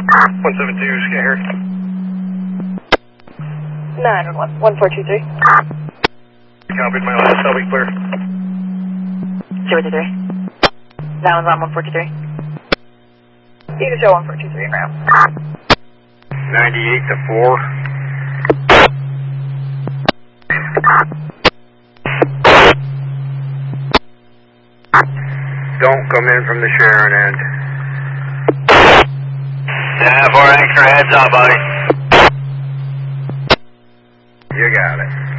172, scared. 911, 1423. Copied my last, I'll be clear. 023. That one's on 1423. You can show 1423 now. 98 to 4. Don't come in from the Sharon end. 4 extra heads up, buddy. You got it.